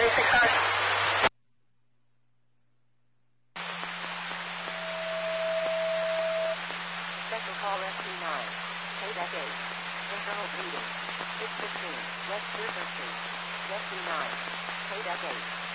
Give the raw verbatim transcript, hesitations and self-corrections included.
thirty-six cars. Special call S T nine. Payback eight. Internal bleeding. six fifteen. West Pierson Street. S T nine. Payback eight.